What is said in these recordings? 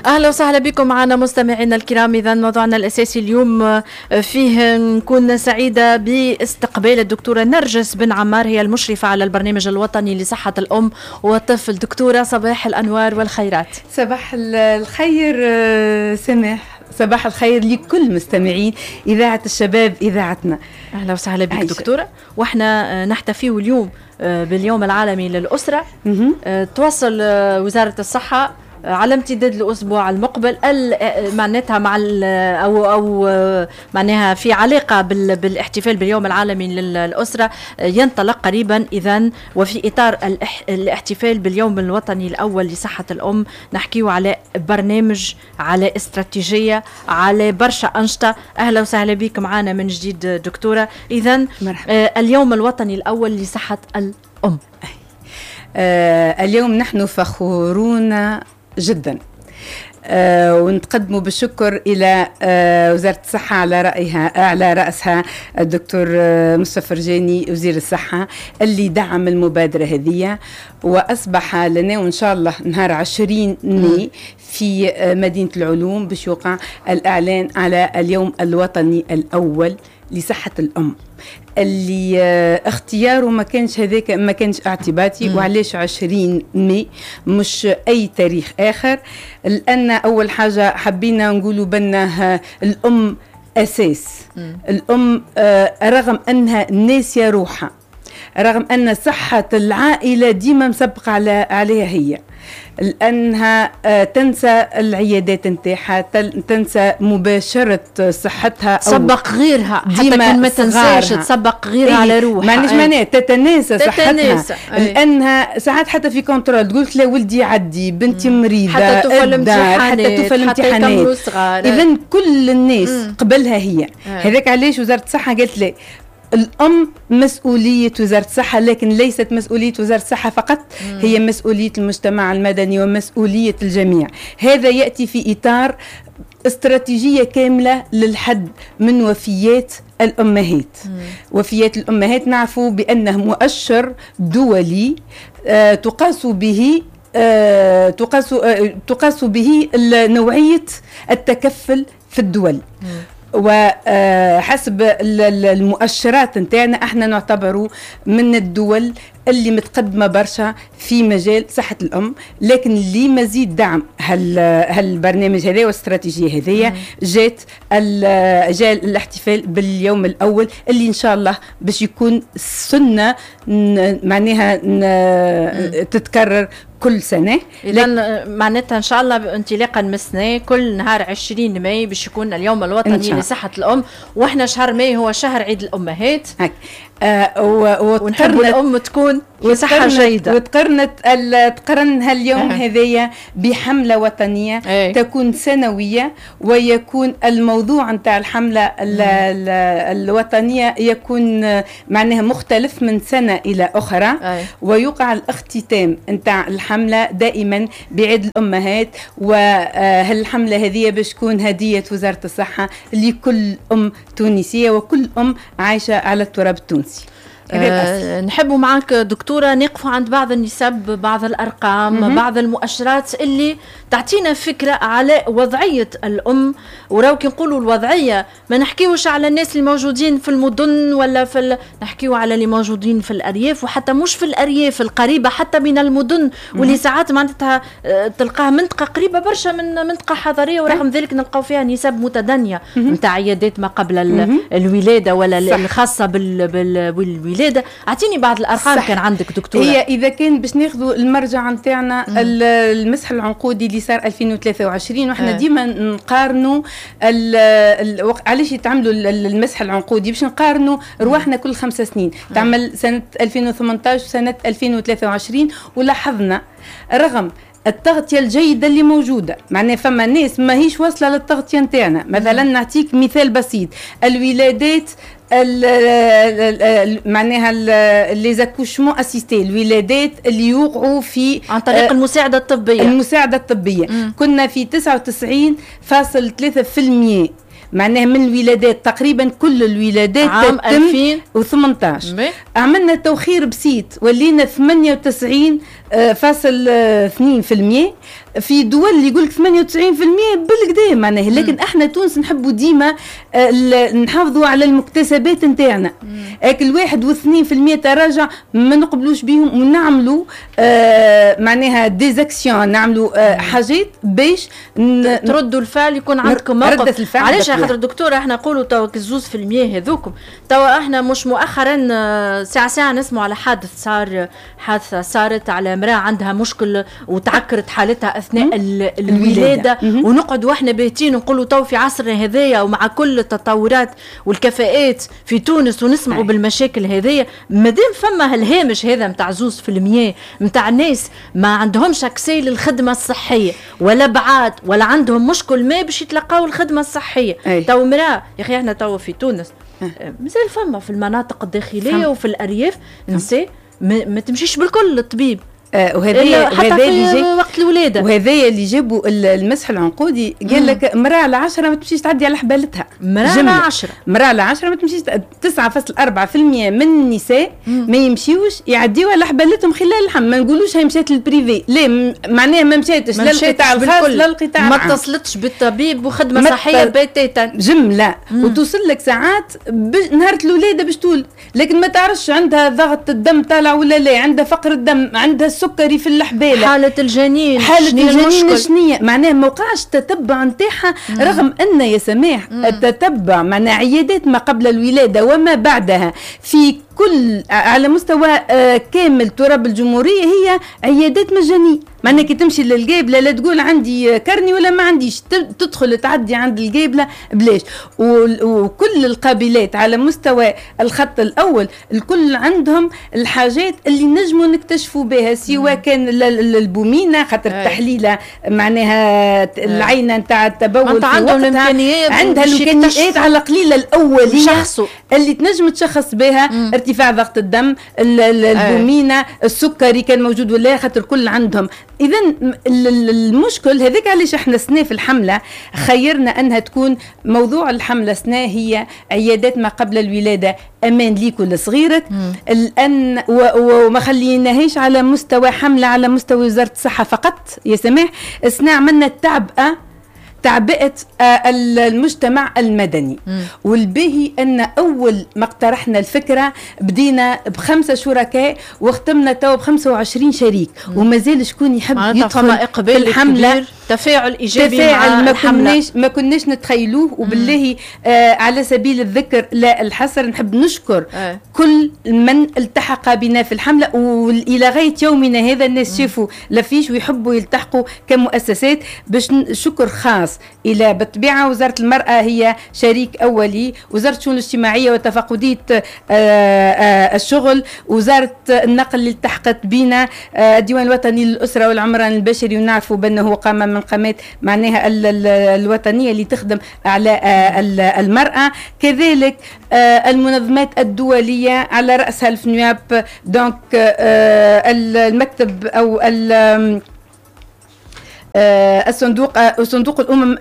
أهلا وسهلا بكم معنا مستمعينا الكرام. إذا موضوعنا الأساسي اليوم فيه نكون سعيدة باستقبال الدكتورة نرجس بن عمار، هي المشرفة على البرنامج الوطني لصحة الأم والطفل. دكتورة صباح الأنوار والخيرات. صباح الخير سماح، صباح الخير لكل مستمعين إذاعة الشباب إذاعتنا. أهلا وسهلا بك دكتورة. وإحنا نحتفي اليوم باليوم العالمي للأسرة. تواصل وزارة الصحة على امتداد الأسبوع المقبل معناتها مع أو معناها في علاقة بالاحتفال باليوم العالمي للأسرة، ينطلق قريبا إذن، وفي إطار الاحتفال باليوم الوطني الأول لصحة الأم نحكيه على برنامج، على استراتيجية، على برشا أنشطة. أهلا وسهلا بك معنا من جديد دكتورة. إذن اليوم الوطني الأول لصحة الأم. اليوم نحن فخورون جدا ونتقدموا بالشكر إلى وزارة الصحة على رأسها الدكتور مصطفى فرجاني وزير الصحة، اللي دعم المبادرة هذه، وأصبح لنا وإن شاء الله نهار 20 ماي في مدينة العلوم باش يوقع الإعلان على اليوم الوطني الأول لصحة الأم، اللي اختياره ما كانش اعتباطي. وعلاش 20 ماي مش اي تاريخ اخر؟ لان اول حاجه حبينا نقولوا بانها الام اساس. الام رغم انها ناسيه روحها، رغم ان صحه العائله ديما مسبقه عليها هي، لأنها تنسى العيادات نتاعها، تنسى مباشرة صحتها، تسبق غيرها حتى كان ما تنساش تسبق غيرها على روحها. معناش معناها تتناسى صحتها، لأنها ساعات حتى في كنترول تقولك لا ولدي عدي، بنتي مريضة، حتى طفل امتحانات، إذن كل الناس قبلها هي. هذاك علاش وزارة الصحة قالت لي الأم مسؤولية وزارة الصحة، لكن ليست مسؤولية وزارة الصحة فقط، هي مسؤولية المجتمع المدني ومسؤولية الجميع. هذا يأتي في إطار استراتيجية كاملة للحد من وفيات الأمهات. وفيات الأمهات نعرفوا بأنه مؤشر دولي تقاس به نوعية التكفل في الدول. وحسب المؤشرات نتاعنا احنا نعتبروا من الدول اللي متقدمة برشا في مجال صحة الأم، لكن لمزيد دعم هالبرنامج هذا والاستراتيجية هذه جاء الاحتفال باليوم الأول، اللي إن شاء الله باش يكون سنة معناها تتكرر كل سنة. إذا معناتها إن شاء الله انطلاقا من السنة كل نهار 20 ماي باش يكون اليوم الوطني لصحة الأم، وإحنا شهر ماي هو شهر عيد الأمهات. ونحب الأم تكون في صحة جيدة. وتقرنها اليوم هذية بحملة وطنية تكون سنوية، ويكون الموضوع نتاع الحملة الوطنية يكون معناها مختلف من سنة إلى أخرى. ويوقع الاختتام نتاع الحملة دائما بعيد الأمهات، وهالحملة هذه باش تكون هدية وزارة الصحة لكل أم تونسية وكل أم عايشة على التراب التونسي. نحبوا معك دكتورة نقفوا عند بعض النسب، بعض الأرقام، بعض المؤشرات اللي تعطينا فكرة على وضعية الأم. وراو كي نقولوا الوضعية ما نحكيوش على الناس اللي موجودين في المدن ولا نحكيو على اللي موجودين في الأرياف، وحتى مش في الأرياف القريبة حتى من المدن، واللي ساعات معناتها تلقاها منطقة قريبة برشا من منطقة حضرية، ورغم ذلك نلقاو فيها نسب متدنية نتاع عيادات ما قبل الولادة ولا الخاصة بالولادة. أعطيني بعض الأرقام كان عندك دكتورة. هي إذا كان باش ناخذوا المرجع نتاعنا المسح العنقودي اللي صار 2023، وإحنا ديما نقارنوا علاش يتعملوا المسح العنقودي؟ باش نقارنوا رواحنا كل 5 سنين. تعمل سنة 2018 وسنة 2023، ولاحظنا رغم التغطية الجيدة اللي موجودة، معناه فما ناس ما هيش واصلة للتغطية نتاعنا. مثلا نعطيك مثال بسيط، الولادات معناها لي زاكوشمون اسيستي، الولادات اللي يوقعوا في عن طريق المساعدة الطبية. كنا في 99.3% معناها من الولادات تقريبا كل الولادات عام 2018 عملنا توخير بسيط، ولينا 98.2%. في دول اللي يقولك 98% بالكدا معناها، لكن احنا تونس نحبوا ديما نحافظوا على المكتسبات نتاعنا. اكل 1 و2% تراجع ما نقبلوش بهم، ونعملوا معناها ديزاكسيون، نعملوا حاجات باش تردوا الفعل، يكون عندكم موقف. علاش خاطر الدكتوره احنا نقولوا توا 2% هذوكم توا احنا مش مؤخرا ساعه نسمعوا على حادثه صارت على امراه عندها مشكل وتعكرت حالتها اثناء الولاده، ونقعد واحنا بايتين نقولوا تو في عصرنا هذايا ومع كل التطورات والكفاءات في تونس ونسمعوا بالمشاكل هذيا، مادام فما هالهامش هذا نتاع 2% نتاع ناس ما عندهمش اكسي للخدمه الصحيه ولا بعاد ولا عندهم مشكل ما باش يتلقاو الخدمه الصحيه. تو مراه يا اخي احنا تو في تونس مازال فما في المناطق الداخليه وفي الارياف نساء ما تمشيش بالكل للطبيب، وهذا في وقت الولاده. وهذا اللي جابوا المسح العنقودي، قال لك مرأة على 10 ما تمشيش تعدي على حبالتها. مرأة على 10 ما تمشيش. 9.4% من النساء ما يمشيوش يعديوا على حبالتهم خلال الحمل. ما نقولوش هي مشات للبريفي، لا معناها ما مشاتش لا القطاع الخاص لا القطاع العام، ما اتصلتش بالطبيب وخدمه صحيه بيتاتا جمله. وتوصل لك ساعات نهار الولاده باش تولد، لكن ما تعرفش عندها ضغط الدم طالع ولا لا، عندها فقر الدم، عندها السكري في الحباله، حاله الجنين شنية معناها ما وقعش تتبع نتاعها. رغم ان يا سماح التتبع معناها عيادات ما قبل الولاده وما بعدها في كل على مستوى كامل تراب الجمهوريه هي عيادات مجانيه. معناها كي تمشي للقابله لا تقول عندي كرني ولا ما عنديش، تدخل تعدي عند القابله بلاش. وكل القابلات على مستوى الخط الاول الكل عندهم الحاجات اللي نجموا نكتشفوا بها، سواء كان البومينه خاطر التحليله معناها العينه نتاع التبول في عندها الامكانيات على القليله الاوليه اللي تنجم تشخص بها ارتفاع ضغط الدم، البومينه، السكري كان موجود ولا، خاطر الكل عندهم. اذا المشكل هذاك علاش احنا سنة في الحمله خيرنا انها تكون موضوع الحمله سنة هي عيادات ما قبل الولاده امان ليك ولصغيرك، الان وما خليناهيش على مستوى حمله على مستوى وزاره الصحه فقط يا سماح. سنة عملنا تعبئة المجتمع المدني، والباهي أن أول ما اقترحنا الفكرة بدينا ب5 شركاء واختمنا تو ب25 شريك، وما زال شكون يحب يدخل في الحملة. تفاعل إيجابي مع الحملة ما كناش نتخيلوه. وبالله على سبيل الذكر لا الحصر نحب نشكر كل من التحق بنا في الحملة، وإلى غاية يومنا هذا الناس شافوا لافيش ويحبوا يلتحقوا كمؤسسات. باش شكر خاص إلى بالطبيعة وزارة المرأة هي شريك أولي، وزارة الشؤون الاجتماعية وتفقدية الشغل، وزارة النقل اللي التحقت بنا، الديوان الوطني للأسرة والعمران البشري، ونعرفوا بأنه قام من قامات معناها الوطنية اللي تخدم على المرأة، كذلك المنظمات الدولية على رأسها الفنياب، دونك المكتب أو صندوق الأمم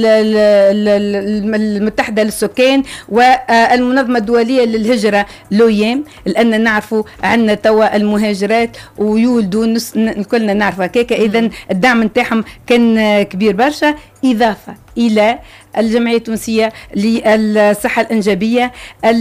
المتحدة للسكان، والمنظمة الدولية للهجرة لويام، لأن نعرفوا عندنا توا المهاجرات ويولدوا كلنا نعرف هكاك. إذن الدعم نتاعهم كان كبير برشا، إضافة إلى الجمعية التونسية للصحة الإنجابية،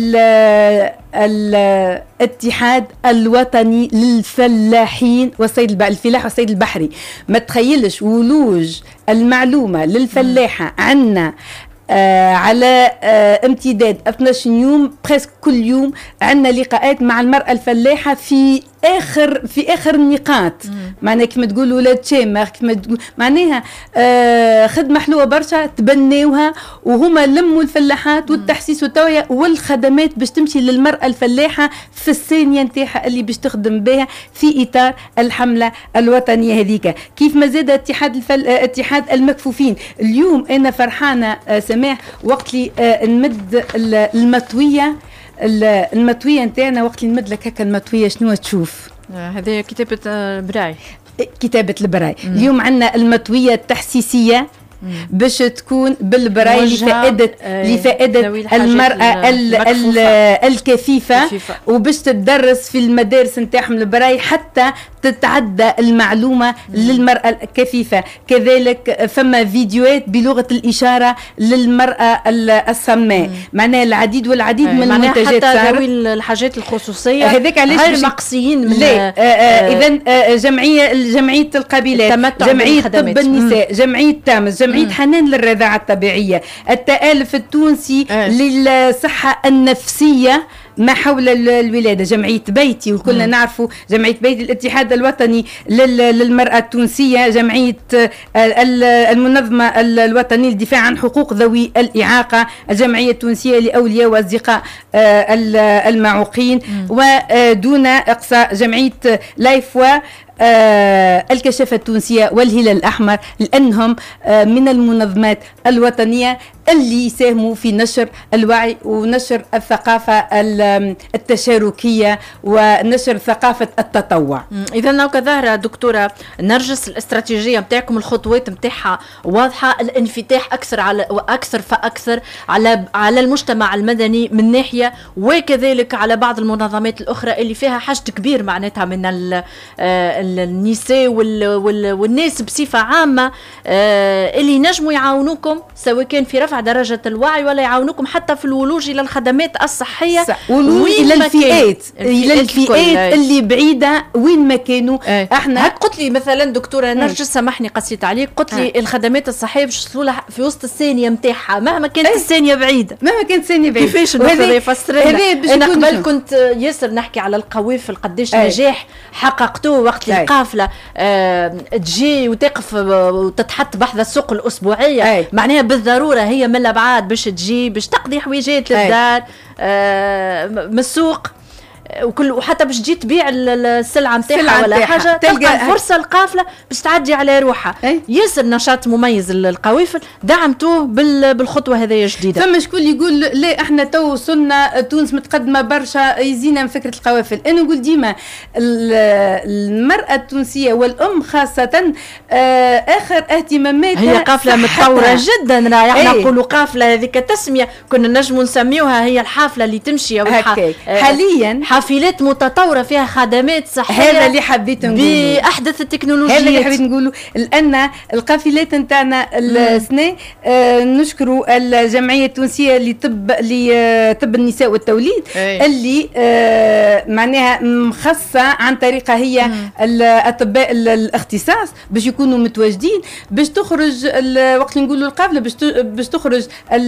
الاتحاد الوطني للفلاحين والصيد الفلاح والصيد البحري. ما تخيلش ولوج المعلومة للفلاحة عنا على امتداد 12 يوم، بريسك كل يوم عندنا لقاءات مع المرأة الفلاحة في اخر النقاط. معناها كما تقول ولاد شامة، كما تقول معناها خدمة حلوة برشا تبنيوها، وهما لموا الفلاحات والتحسيس والتوعية والخدمات باش تمشي للمرأة الفلاحة في الثانية نتاعها اللي باش تخدم بها في إطار الحملة الوطنية هذيك. كيف ما زاد اتحاد المكفوفين. اليوم أنا فرحانة سماح وقت لي نمد المطوية نتاعنا، وقت اللي نمد لك هكا المطوية شنو تشوف؟ هذه كتابة براي. كتابة البراي. اليوم عندنا المطوية التحسيسية باش تكون بالبراي لفائدة المرأة الكفيفة وباش تدرس في المدارس نتاعهم البراي حتى تتعدى المعلومة للمرأة الكفيفة. كذلك فما فيديوهات بلغة الإشارة للمرأة الصماء، معناها العديد والعديد من المنتجات حتى ذوي الحاجات الخصوصية هذاك علاش غير مقصيين من إذا جمعية القبيلات، جمعية طب النساء، جمعية تامس، جمعية حنان للرضاعة الطبيعية، التآلف التونسي للصحة النفسية ما حول الولادة، جمعية بيتي وكلنا نعرفوا جمعية بيتي، الاتحاد الوطني للمرأة التونسية، جمعية المنظمة الوطنية للدفاع عن حقوق ذوي الإعاقة، الجمعية التونسية لأولياء وأصدقاء المعوقين، ودون إقصاء جمعية لايفوا، الكشافة التونسية والهلال الأحمر، لأنهم من المنظمات الوطنية اللي يساهموا في نشر الوعي ونشر الثقافة التشاركية ونشر ثقافة التطوع. إذا لو كظاهرة دكتورة نرجس الاستراتيجية متاعكم الخطوات متاعها واضحة، الانفتاح أكثر فأكثر على المجتمع المدني من ناحية، وكذلك على بعض المنظمات الأخرى اللي فيها حشد كبير معناتها من النساء والناس بصفة عامة اللي ينجموا يعاونوكم سواء كان في رفع درجة الوعي ولا يعاونوكم حتى في الولوج إلى الخدمات الصحية، ولوج إلى الفئات اللي بعيدة وين ما كانوا. احنا قلت لي مثلا دكتورة نرجس، سامحني قصيت عليك، قلت لي الخدمات الصحية باش توصلها في وسط الثانية متاعها مهما كانت الثانية بعيدة. كيفاش الدكتورة يفسر لنا؟ أنا قبل كنت ياسر نحكي على القوافل قديش نجاح حققتوه وقت القافلة تجي وتقف وتتحط بحذا السوق الأسبوعية، معناها بالضرورة هي من الأبعاد باش تجي باش تقضي حويجات للدار من السوق وحتى باش تجي تبيع السلعة متاعها ولا حاجة، تلقى فرصة القافلة باش تعدي على روحها. ياسر نشاط مميز القوافل دعمتوه بالخطوة هذه جديدة. فما شكون يقول لا احنا تو وصلنا تونس متقدمة برشا يزينا من فكرة القوافل. انا نقول ديما المرأة التونسية والأم خاصة آخر اهتماماتها هي قافلة متطورة جدا. احنا نقولوا قافلة هذيك تسمية كنا نجموا نسميوها هي الحافلة اللي تمشي حاليا حافلات متطورة فيها خدمات صحية. هذا اللي حبيت نقوله بأحدث التكنولوجيات. هذا اللي حبيت نقوله، لأن القافلات نتاعنا السنة نشكروا الجمعية التونسية لطب النساء والتوليد اللي معناها مخصصة عن طريقة هي الأطباء الاختصاص باش يكونوا متواجدين باش تخرج وقت نقولوا القافلة باش تخرج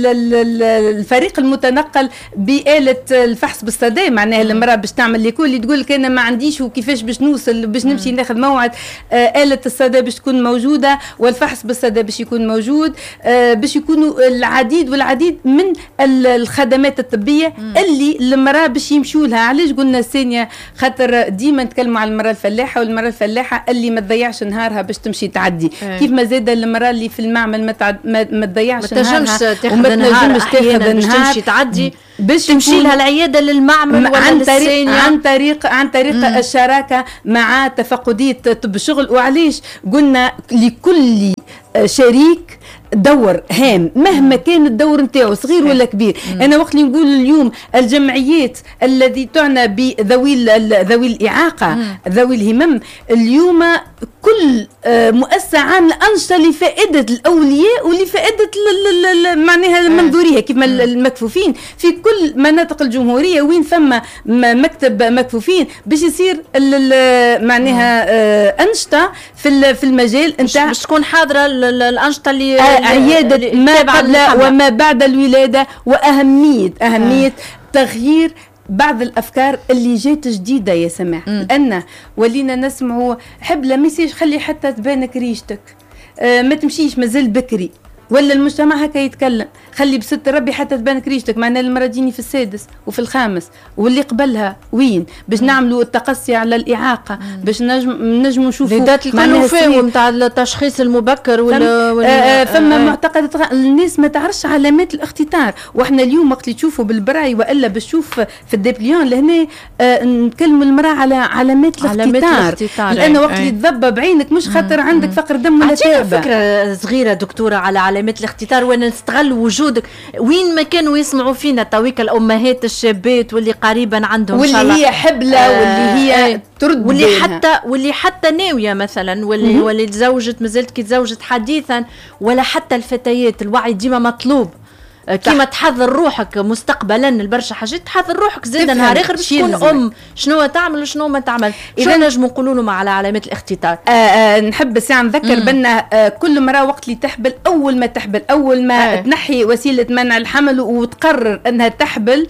الفريق المتنقل بآلة الفحص بالصدى، معناها المرأة باش تعمل ليكول اللي تقول لك انا ما عنديش وكيفاش باش نوصل باش نمشي ناخذ موعد، آلة الصدى باش تكون موجودة والفحص بالصدى باش يكون موجود، باش يكونوا العديد والعديد من الخدمات الطبية اللي المرأة باش يمشوا لها. علاش قلنا الثانية؟ خاطر ديما نتكلموا على المرأة الفلاحة، والمرأة الفلاحة اللي ما تضيعش نهارها باش تمشي تعدي، كيف ما زاد المرأة اللي في المعمل ما تضيعش نهارها وما تنجمش تاخذ نهار تمشي تعدي باش تمشي لها العيادة للمعمل عن طريق الشراكة مع تفقدية طب الشغل. وعليش قلنا لكل شريك دور هام مهما كان الدور نتاعو صغير ولا كبير. انا وقت اللي نقول اليوم الجمعيات التي تعنى بذوي الاعاقه ذوي الهمم، اليوم كل مؤسسه عامله انشطه لفائده الاولياء ولفائده معناها المنظوريه كيف ما المكفوفين في كل مناطق الجمهوريه وين ثم مكتب مكفوفين باش يصير معناها انشطه في المجال نتاع باش تكون حاضره الانشطه اللي عيادة ما قبل وما بعد الولادة، وأهمية تغيير بعض الأفكار اللي جات جديدة يا سماح. لأن ولينا نسمعوا حبلة ما يصيرش خلي حتى تبانك ريشتك، ما تمشيش مازال بكري، ولا المجتمع هكا يتكلم. خلي بست ربي حتى تبان كريشتك، معناها المرة تجيني في السادس وفي الخامس، واللي قبلها وين باش نعملوا التقصي على الإعاقة، باش نجموا نشوفوا بدات الكل فاهم نتاع التشخيص المبكر ولا فما معتقد الناس ما تعرفش علامات الاختطار. واحنا اليوم وقت اللي تشوفوا بالبراي والا بشوف في الدبليون لهنا نكلموا المرأة على علامات الاختطار، لأن وقت اللي تضبب عينك مش خاطر عندك فقر دم ولا تعبة. فكرة صغيرة دكتورة على علامات الاختطار، وانا نستغل وجودك وين ما كانوا يسمعوا فينا تويك الأمهات الشابات واللي قريبا عندهم واللي هي حبلة واللي هي ترد واللي حتى ناوية مثلا واللي تزوجت مازالت كي تزوجت حديثا، ولا حتى الفتيات الوعي ديما مطلوب. كيما تحضر روحك مستقبلا البرشا حاجات، تحضر روحك زيد نهار اخر باش تكون شنو تعمل وشنو ما تعمل. اذا نجموا نقولوا لهم على علامات الاختطار. نحب الساعه نذكر بان كل مراه وقت اللي تحبل، اول ما تنحي وسيله منع الحمل وتقرر انها تحبل،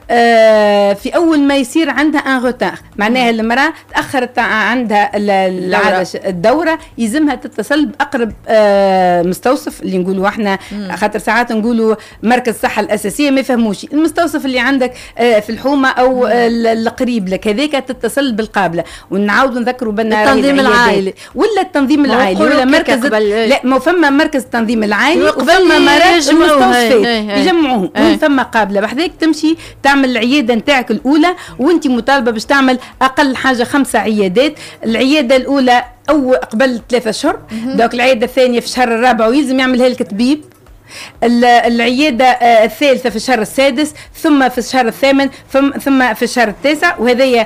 في اول ما يصير عندها ان روتار، معناها المراه تاخرت عندها الدوره، يلزمها تتصل باقرب مستوصف اللي نقولوا احنا، خاطر ساعات نقولوا مركز الصحة الأساسية ما يفهموش، المستوصف اللي عندك في الحومة أو القريب لك هذيك تتصل بالقابلة. ونعاود نذكروا بأن التنظيم العائلي ولا التنظيم العائلي ولا مركز لا، ما فما مركز التنظيم العائلي وفما مراكز المستوصفات يجمعوهم، وين فما قابلة بحذاك تمشي تعمل العيادة نتاعك الأولى، وانت مطالبة باش تعمل أقل حاجة 5 عيادات. العيادة الأولى أو قبل 3 أشهر، دوك العيادة الثانية في الشهر الرابع ويلزم يعملها لك طبيب. العيادة الثالثة في الشهر السادس، ثم في الشهر الثامن، ثم في الشهر التاسع، وهذه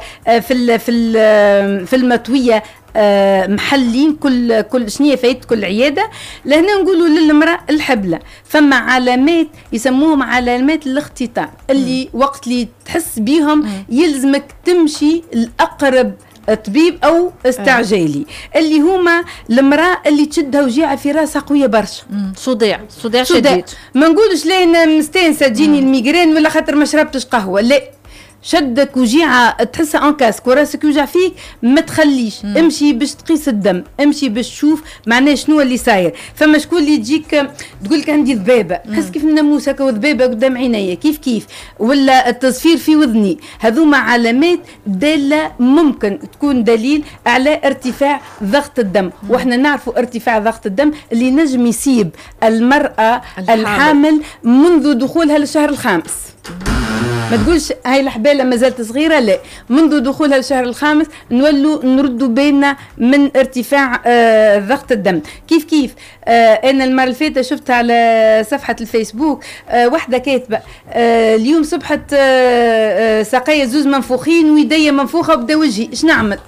في المطوية محلين كل شنية فايت كل عيادة. لهنا نقولوا للمرأة الحبلة فما علامات يسموهم علامات الاختطار، اللي وقت اللي تحس بيهم يلزمك تمشي الأقرب طبيب او استعجالي، اللي هما المراه اللي تشدها وجيعه في راسها قويه برشا، صداع شديد. ما نقولش لين مستانسه تجيني الميغرين ولا خاطر ما شربتش قهوه، لا، شدك وجيعه تحسها ان كاسك وراسك يوجع فيك، ما تخليش امشي باش تقيس الدم، امشي باش تشوف معناه شنو اللي صاير. فما شكون اللي تجيك تقول لك عندي ذبابه، تحس كيف الناموس هكا وذبابه قدام عينيا كيف ولا التصفير في وذني، هذوما علامات داله ممكن تكون دليل على ارتفاع ضغط الدم. واحنا نعرفوا ارتفاع ضغط الدم اللي نجم يصيب المراه الحامل منذ دخولها للشهر الخامس. ما تقولش هاي الحبالة ما زالت صغيرة، لا، منذ دخولها الشهر الخامس نردوا بالنا من ارتفاع ضغط الدم. كيف أنا المرة اللي فاتت شفتها على صفحة الفيسبوك واحدة كاتبة اليوم صبحت ساقية زوز منفوخين ويديا منفوخة وبدا وجهي، ايش نعمل؟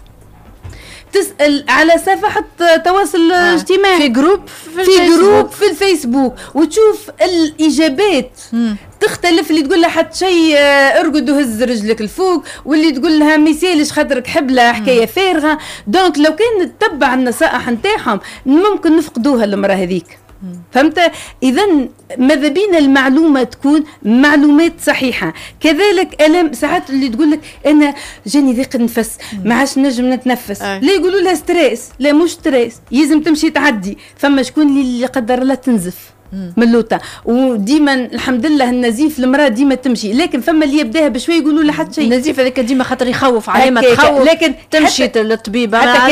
تسأل على صفحة تواصل اجتماعي في جروب في الفيسبوك وتشوف الإجابات تختلف. اللي تقول لها حتى شيء ارقد وهز رجلك الفوق، واللي تقول لها ميسالش خاطرك حبلة حكاية فارغة. دونك لو كان نتبع النصائح نتاعهم ممكن نفقدوها المرة هذيك، فهمت؟ إذا ماذا بينا المعلومة تكون معلومات صحيحة. كذلك ألم ساعات اللي تقول لك أنا جاني ضيق نفس ما عادش نجم نتنفس، لا يقولوا لها ستريس، لا مش ستريس، يلزم تمشي تعدي. فما شكون اللي قدر الله تنزف ملوطة، وديما الحمد لله النزيف المرأة ديما تمشي، لكن فما اللي يبداها بشوي يقولوا له حتى شيء. النزيف هذاك ديما خاطر يخوف علامة تخوف، لكن تمشي للطبيب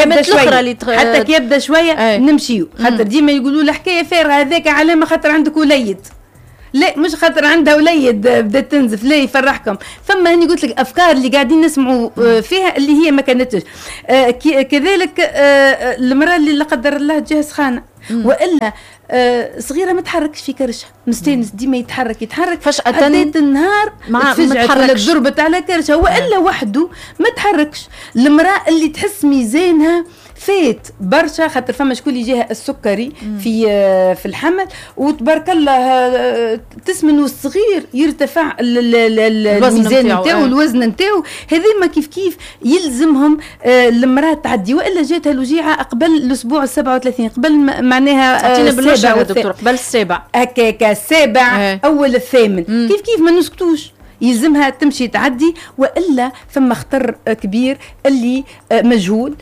حتى كي يبدا شوية نمشيو، خاطر ديما يقولوا له حكاية فارغة هذاك علامة خاطر عندك وليد، لا مش خاطر عندها وليد بدات تنزف، لا يفرحكم. فما هني قلت لك افكار اللي قاعدين نسمعوا فيها اللي هي ما كانتش. كذلك المراه اللي لا قدر الله تجيها سخانه والا صغيره ما تحركش في كرشها، مستانس ديما يتحرك فجاه عديت النهار تفجعت ولا ضربت على كرشها، والا وحده ما تحركش. المراه اللي تحس ميزانها فات برشا، خاطر فما شكون يجيها السكري في الحمل وتبارك الله تسمن والصغير يرتفع الميزان نتاعو الوزن نتاعو، هذيما كيف يلزمهم المراه تعدي. والا جاتها الوجيعه قبل الاسبوع 37 قبل معناها عطينا بالوجه دكتور قبل السابع هكاكا السابع اول الثامن كيف ما نسكتوش، يلزمها تمشي تعدي. والا ثم خطر كبير اللي مجهول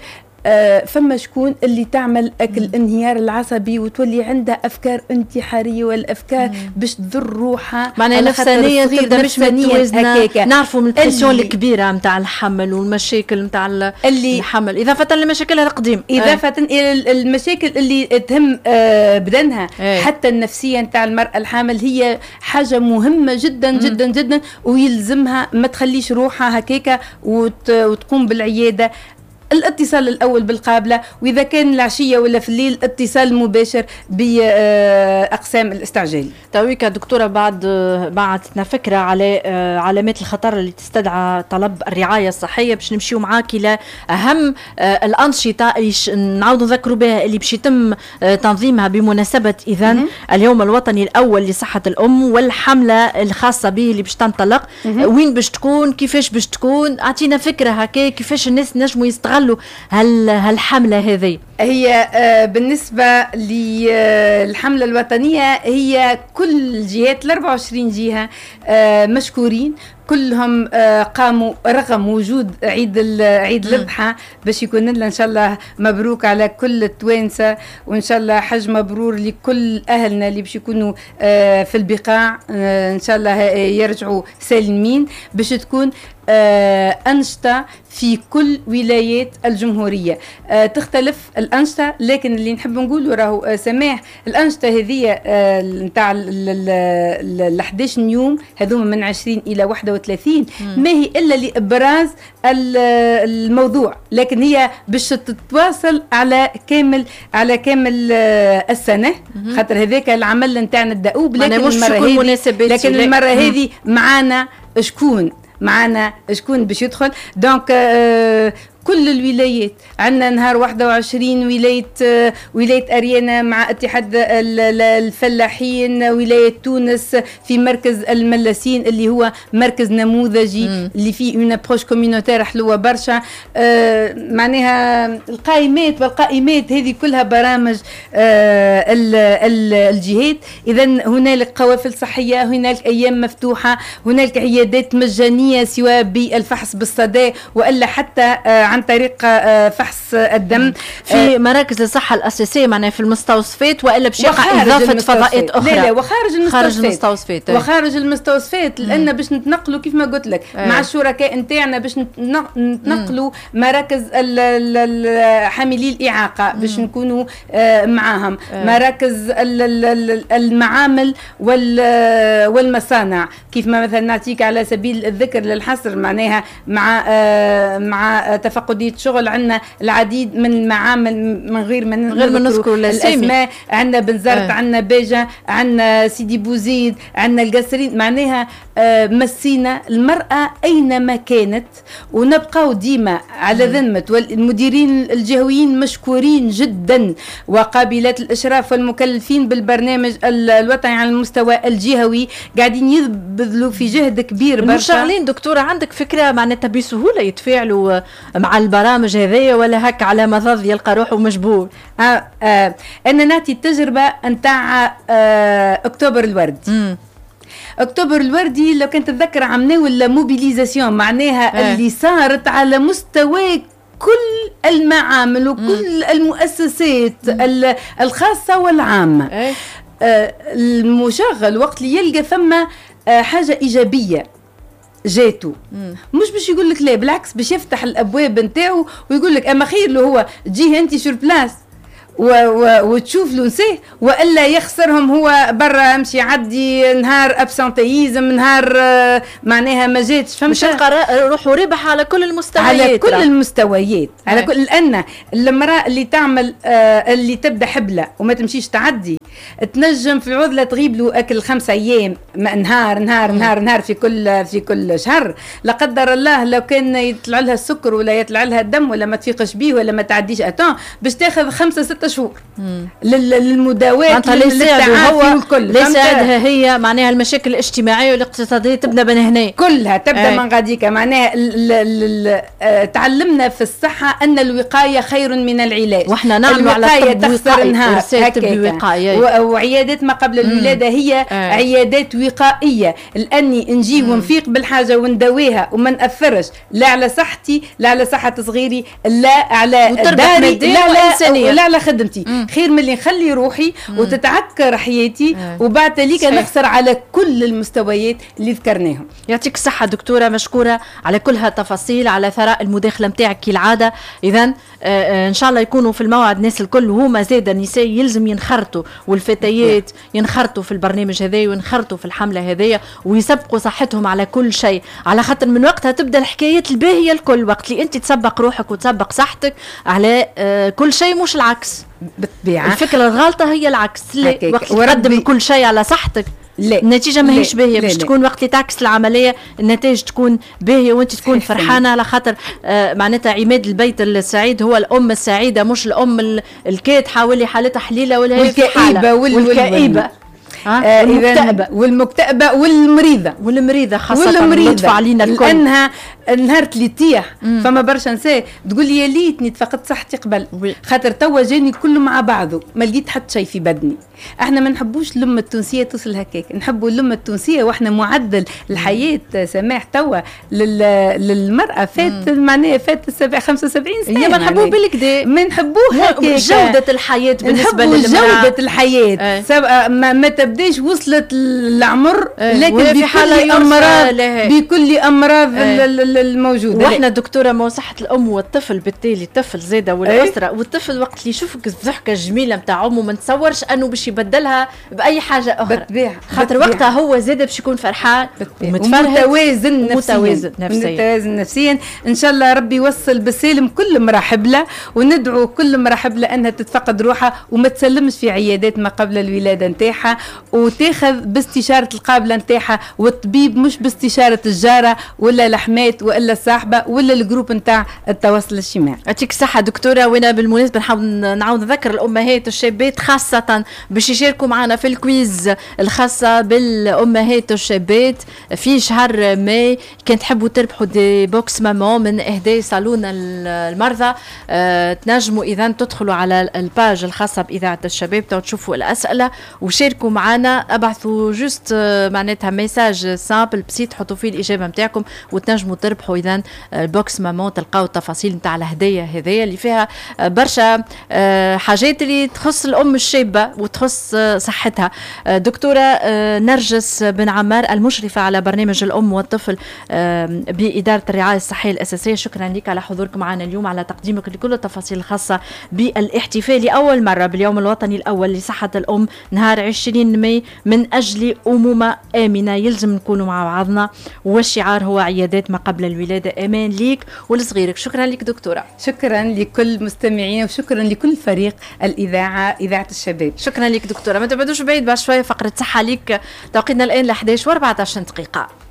فما شكون اللي تعمل اكل انهيار العصبي وتولي عندها افكار انتحاريه والافكار باش تضر روحها معناها نفسانيه تبدا مش متوازنه. نعرفوا من البريسيون الكبيره نتاع الحمل والمشاكل نتاع الحمل اضافه لمشاكلها القديم، اضافه الى المشاكل اللي تهم بدنها. حتى النفسيه نتاع المراه الحامل هي حاجه مهمه جدا جدا جدا، ويلزمها ما تخليش روحها هكاكا وتقوم بالعياده. الاتصال الأول بالقابلة، وإذا كان العشية ولا في الليل اتصال مباشر بأقسام الاستعجال. تويكا دكتورة بعتنا فكرة على علامات الخطر اللي تستدعى طلب الرعاية الصحية، باش نمشيو معاك إلى أهم الأنشطة اللي نعاود نذكروا بها اللي باش يتم تنظيمها بمناسبة إذن اليوم الوطني الأول لصحة الأم والحملة الخاصة به اللي باش تنطلق. وين باش تكون، كيفاش باش تكون، أعطينا فكرة هكا كيفاش الناس نجموا يستغلوا هالحملة هذه. هي بالنسبة للحملة الوطنية هي كل الجهات 24 جهة مشكورين، كلهم قاموا رغم وجود عيد الأضحى باش يكون لنا إن شاء الله مبروك على كل التوانسة، وإن شاء الله حج مبرور لكل أهلنا اللي باش يكونوا في البقاع إن شاء الله يرجعوا سالمين، باش تكون أنشطة في كل ولايات الجمهورية. تختلف الأنشطة، لكن اللي نحب نقوله راهو سماح الأنشطة هذه نتاع ال 11 يوم هذوما من 20 إلى 31 ما هي إلا لإبراز الموضوع، لكن هي باش تتواصل على كامل السنة، خاطر هذاك العمل نتاعنا الدؤوب. لكن المرة هذه معنا شكون باش يدخل. دونك كل الولايات عندنا نهار 21 ولاية أريانا مع اتحاد الفلاحين، ولاية تونس في مركز الملاسين اللي هو مركز نموذجي اللي فيه من بروش كوميونيتير حلوة برشا. معناها القائمات والقائمات هذه كلها برامج الجهات. إذا هنالك قوافل صحية، هنالك أيام مفتوحة، هنالك عيادات مجانية سواء بالفحص بالصدى وإلا حتى عن طريق فحص الدم في مراكز الصحة الأساسية، معناها في المستوصفات، وإلا بشيقة إضافة فضائيات أخرى. لا وخارج المستوصفات لأن باش نتنقلوا كيف ما قلت لك مع الشركاء نتاعنا باش نتنقلوا مراكز حاملي الإعاقة باش نكونوا معاهم، مراكز المعامل والمصانع كيف ما مثلا نعطيك على سبيل الذكر للحصر، معناها مع تفقدية شغل عندنا العديد من المعامل من غير ما نذكر الأسماء. عندنا بنزرت، عندنا باجة، عندنا سيدي بوزيد، عندنا القصرين. معناها مسينا المرأة أينما كانت، ونبقى ديما على ذمة والمديرين الجهويين مشكورين جدا وقابلات الإشراف والمكلفين بالبرنامج الوطني على المستوى الجهوي قاعدين يبذلوا في جهد كبير برشا. المشغلين دكتورة عندك فكرة معناتها بسهولة يتفاعلوا مع البرامج هذه ولا هك على مضض يلقى روحه مجبور؟ أنا نعطي التجربة نتاع أكتوبر الورد. أكتوبر الوردي لو كنت تتذكر عملنا موبيليزاسيون معناها اللي صارت على مستوى كل المعامل وكل المؤسسات الخاصة والعامة. المشغل وقت اللي يلقى ثم حاجة إيجابية جاتو مش باش يقول لك لا، بالعكس باش يفتح الابواب نتاعو ويقول لك اما خير له هو تجيه انت سور بلاس وتشوف له نسيه، والا يخسرهم هو برا امشي عدي نهار ابسنتيزم، نهار معناها ما جاتش، مش يلقى روحه ربح على كل المستويات، على كل المستويات، على كل. لان المراه اللي تعمل اللي تبدا حبله وما تمشيش تعدي تنجم في العضله تغيب له اكل 5 أيام نهار في كل شهر. لا قدر الله لو كان يطلع لها السكر ولا يطلع لها الدم ولا ما تفيقش بيه ولا ما تعديش باش تاخذ 5-6 6 شهور للمداواة للتعافي والكل. لا يساعدها هي معناها المشاكل الاجتماعية والاقتصادية تبدأ من هنا كلها تبدأ من غاديك. معناها تعلمنا في الصحة أن الوقاية خير من العلاج، واحنا نعمل على تخسر نهار وعيادات ما قبل الولادة هي عيادات وقائية، لأني نجي ونفيق بالحاجة ونداويها وما نأثرش لا على صحتي لا على صحة صغيري لا على داري لا على خدمتي. خير من اللي نخلي روحي وتتعكر حياتي وبعد ذلك نخسر على كل المستويات اللي ذكرناهم. يعطيك الصحة دكتورة، مشكورة على كل هالتفاصيل، على ثراء المداخلة متاعك كالعادة. إذن إن شاء الله يكونوا في الموعد الناس الكل، وهما زاد النساء يلزم ينخرطوا والفتيات ينخرطوا في البرنامج هذا وينخرطوا في الحملة هذه ويسبقوا صحتهم على كل شيء، على خاطر من وقتها تبدأ الحكايات الباهية الكل. وقت اللي أنت تسبق روحك وتسبق صحتك على كل شيء، مش العكس. بالطبيعة الفكرة الغلطة هي العكس. وقت تقدم كل شيء على صحتك لا. النتيجة ما هيش باهية. باش تكون وقت اللي تعكس العملية النتائج تكون باهية وانت تكون فرحانة، على خاطر معناتها عماد البيت السعيد هو الأم السعيدة، مش الأم الكادحة واللي حالتها حليلة ولا هي في حالة والكئيبة والمكتئبة والمريضة خاصة لطف علينا الكل، لأنها نهار اللي تيح فما برشا نساء تقول لي يا ليتني تفقدت صحتي قبل، خاطر توا جاني كله مع بعضه ما لقيت حتى شيء في بدني. احنا ما نحبوش الأمة التونسية توصل هكاك، نحبوا الأمة التونسية واحنا معدل الحياة سماح توا للمرأة فات معناها فات 75 سنة. هي ما نحبوه بالكدا، ما نحبوه هكاك. جودة الحياة بالنسبة للمرأة، جودة الحياة ما تبداش وصلت العمر لكن بكل أمراض الموجودة. واحنا دكتورة ما صحة الأم والطفل، بالتالي الطفل زادة والأسرة والطفل وقت اللي يشوفك الضحكة الجميلة متاع أمه ما نتصورش أنه باش يبدلها بأي حاجة أخرى، خاطر وقتها هو زادة باش يكون فرحان ومتوازن نفسيا. إن شاء الله ربي يوصل بالسالم كل مراحبلة، وندعو كل مراحبلة أنها تتفقد روحها وما تسلمش في عيادات ما قبل الولادة نتاعها، وتاخذ باستشارة القابلة نتاعها والطبيب، مش باستشارة الجارة ولا الحمات ولا الصاحبة ولا الجروب نتاع التواصل الاجتماعي. يعطيك الصحة دكتورة. وانا بالمناسبة نحاول نعاود نذكر الأمهات الشابات خاصة باش يشاركوا معنا في الكويز الخاصة بالأمهات الشابات في شهر ماي. كان تحبوا تربحوا دي بوكس مامون من إهداء صالون المرضى، تنجموا إذا تدخلوا على الباج الخاصة بإذاعة الشباب تشوفوا الأسئلة وشاركوا معنا. أبعثوا جوست معناتها ميساج سامبل بسيط تحطوا فيه الإجابة متاعكم وتنجموا تربحوا إذا البوكس مامون. تلقاو التفاصيل نتاع الهدية هذية اللي فيها برشا حاجات اللي تخص الأم الشابة وتخص صحتها. دكتورة نرجس بن عمار المشرفة على برنامج الأم والطفل بإدارة الرعاية الصحية الأساسية، شكرا لك على حضورك معنا اليوم، على تقديمك لكل التفاصيل الخاصة بالاحتفال لأول مرة باليوم الوطني الأول لصحة الأم نهار 20 ماي من أجل أمومة آمنة. يلزم نكونوا مع بعضنا، والشعار هو عيادات ما قبل الولادة أمان ليك ولصغيرك. شكرا لك دكتورة. شكرا لكل مستمعين وشكرا لكل فريق الإذاعة إذاعة الشباب. شكرا لك دكتورة. ما تبعدوش بعيد، بعد شوية فقرة صحة ليك. توقيتنا الآن ل 11:14 دقيقة.